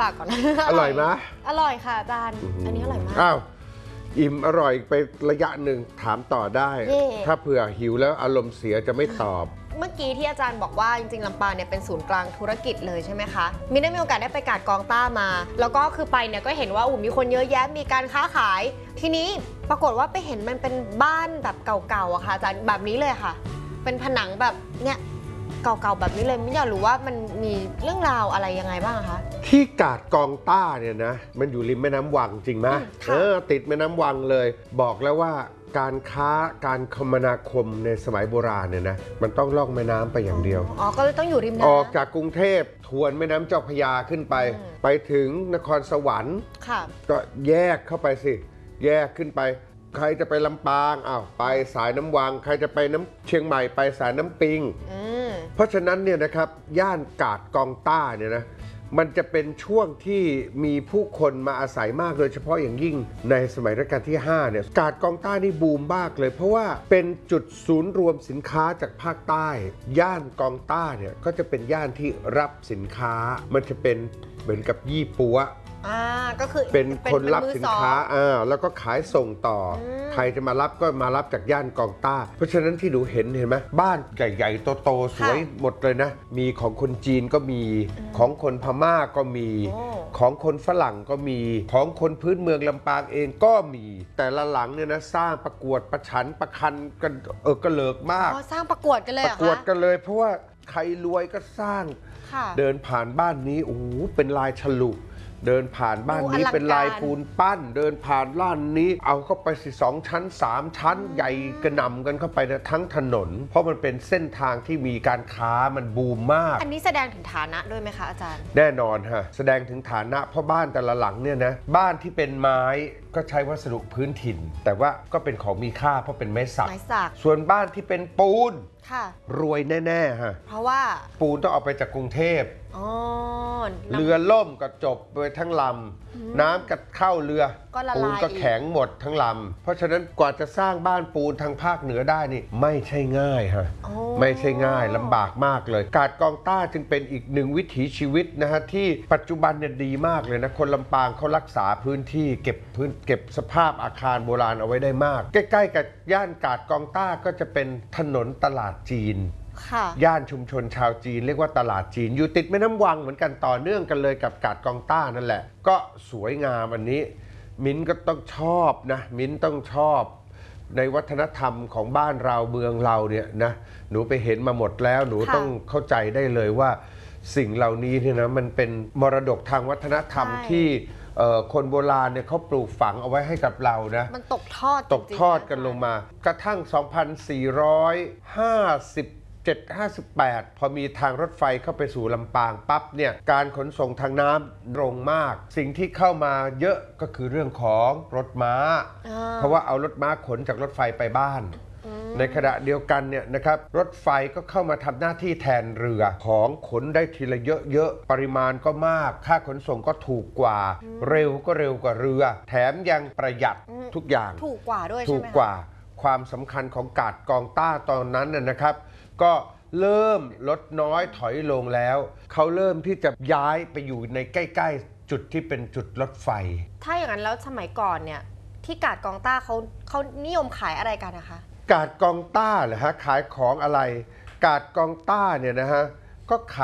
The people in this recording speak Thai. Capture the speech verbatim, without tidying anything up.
ปากก่อนอร่อยไหมอร่อยค่ะอาจารย์อันนี้อร่อยมากอ้าวอิ่มอร่อยไประยะหนึ่งถามต่อได้ถ้าเผื่อหิวแล้วอารมณ์เสียจะไม่ตอบเมื่อกี้ที่อาจารย์บอกว่าจริงๆลำปางเนี่ยเป็นศูนย์กลางธุรกิจเลยใช่ไหมคะมินได้มีโอกาสได้ไปกาดกองต้ามาแล้วก็คือไปเนี่ยก็เห็นว่าอุ่มมีคนเยอะแยะมีการค้าขายทีนี้ปรากฏว่าไปเห็นมันเป็นบ้านแบบเก่าๆอะค่ะอาจารย์แบบนี้เลยค่ะเป็นผนังแบบเนี่ยเก่าๆแบบนี้เลยไม่อยากรู้ว่ามันมีเรื่องราวอะไรยังไงบ้างคะที่กาดกองต้าเนี่ยนะมันอยู่ริมแม่น้ำวังจริงไหมเออติดแม่น้ำวังเลยบอกแล้วว่าการค้าการคมนาคมในสมัยโบราณเนี่ยนะมันต้องล่องแม่น้ำไปอย่างเดียวอ๋อก็เลยต้องอยู่ริมน้ำออกจากกรุงเทพทวนแม่น้ำเจ้าพระยาขึ้นไปไปถึงนครสวรรค์ก็แยกเข้าไปสิแยกขึ้นไปใครจะไปลำปางอ้าวไปสายน้ำวังใครจะไปน้ำเชียงใหม่ไปสายน้ำปิงเพราะฉะนั้นเนี่ยนะครับย่านกาดกองต้าเนี่ยนะมันจะเป็นช่วงที่มีผู้คนมาอาศัยมากโดยเฉพาะอย่างยิ่งในสมัยรัชกาลที่ห้าเนี่ยกาดกองต้านี่บูมมากเลยเพราะว่าเป็นจุดศูนย์รวมสินค้าจากภาคใต้ย่านกองต้าเนี่ยก็จะเป็นย่านที่รับสินค้ามันจะเป็นเหมือนกับยี่ปัวอ่าก็คือเป็นคนรับสินค้าอ่าแล้วก็ขายส่งต่อใครจะมารับก็มารับจากย่านกองต้าเพราะฉะนั้นที่หนูเห็นเห็นไหมบ้านใหญ่ๆโตๆสวยหมดเลยนะมีของคนจีนก็มีของคนพม่าก็มีของคนฝรั่งก็มีของคนพื้นเมืองลำปางเองก็มีแต่ละหลังเนี่ยนะสร้างประกวดประชันประคันกันเออกระเลิกมากสร้างประกวดกันเลยประกวดกันเลยเพราะว่าใครรวยก็สร้างเดินผ่านบ้านนี้โอ้โหเป็นลายฉลุเดินผ่านบ้านนี้เป็นลายปูนปั้นเดินผ่านร้านนี้เอาเข้าไปสิสองชั้นสามชั้นใหญ่กระหน่ำกันเข้าไปนะทั้งถนนเพราะมันเป็นเส้นทางที่มีการค้ามันบูมมากอันนี้แสดงถึงฐานะด้วยไหมคะอาจารย์แน่นอนฮะแสดงถึงฐานะเพราะบ้านแต่ละหลังเนี่ยนะบ้านที่เป็นไม้ก็ใช้วัสดุพื้นถิ่นแต่ว่าก็เป็นของมีค่าเพราะเป็นไม้สักส่วนบ้านที่เป็นปูนรวยแน่ๆฮะเพราะว่าปูนต้องเอาไปจากกรุงเทพเรือล่มก็จบไปทั้งลำน้ำกัดเข้าเรือปูนก็แข็งหมดทั้งลำเพราะฉะนั้นกว่าจะสร้างบ้านปูนทางภาคเหนือได้นี่ไม่ใช่ง่ายฮะไม่ใช่ง่ายลำบากมากเลยกาดกองต้าจึงเป็นอีกหนึ่งวิถีชีวิตนะฮะที่ปัจจุบันเนี่ยดีมากเลยนะคนลำปางเขารักษาพื้นที่เก็บพื้นเก็บสภาพอาคารโบราณเอาไว้ได้มากใกล้ๆกับย่านกาดกองต้าก็จะเป็นถนนตลาดจีนย่านชุมชนชาวจีนเรียกว่าตลาดจีนอยู่ติดแม่น้ำวังเหมือนกันต่อเนื่องกันเลยกับกาดกองต้านั่นแหละก็สวยงามอันนี้มิ้นก็ต้องชอบนะมิ้นต้องชอบในวัฒนธรรมของบ้านเราเมืองเราเนี่ยนะหนูไปเห็นมาหมดแล้วหนูต้องเข้าใจได้เลยว่าสิ่งเหล่านี้เนี่ยนะมันเป็นมรดกทางวัฒนธรรมที่คนโบราณเนี่ยเขาปลูกฝังเอาไว้ให้กับเรานะมันตกทอดตกทอดกันลงมากระทั่งสองพันสี่ร้อยห้าสิบเจ็ด ห้าสิบแปดพอมีทางรถไฟเข้าไปสู่ลำปางปั๊บเนี่ยการขนส่งทางน้ำลงมากสิ่งที่เข้ามาเยอะก็คือเรื่องของรถม้าเพราะว่าเอารถม้าขนจากรถไฟไปบ้านในขณะเดียวกันเนี่ยนะครับรถไฟก็เข้ามาทำหน้าที่แทนเรือของขนได้ทีละเยอะๆปริมาณก็มากค่าขนส่งก็ถูกกว่าเร็วก็เร็วกว่าเรือแถมยังประหยัดทุกอย่างถูกกว่าด้วยถูกกว่าความสำคัญของกาดกองต้าตอนนั้นน่ะนะครับก็เริ่มลดน้อยถอยลงแล้วเขาเริ่มที่จะย้ายไปอยู่ในใกล้ๆจุดที่เป็นจุดรถไฟถ้าอย่างนั้นแล้วสมัยก่อนเนี่ยที่กาดกองต้าเขาเขานิยมขายอะไรกันนะคะกาดกองต้าเหรอฮะขายของอะไรกาดกองต้าเนี่ยนะฮะก็ขาย